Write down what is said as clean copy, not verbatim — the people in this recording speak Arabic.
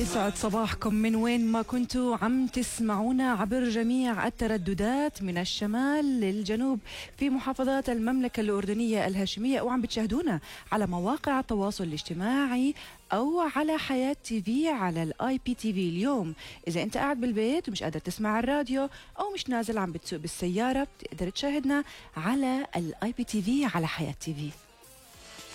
يسعد صباحكم من وين ما كنتوا عم تسمعونا عبر جميع الترددات من الشمال للجنوب في محافظات المملكة الأردنية الهاشمية، وعم بتشاهدونا على مواقع التواصل الاجتماعي أو على حياة تي في على الاي بي تي في. اليوم إذا أنت قاعد بالبيت ومش قادر تسمع الراديو أو مش نازل عم بتسوق بالسيارة، بتقدر تشاهدنا على الاي بي تي في على حياة تي في.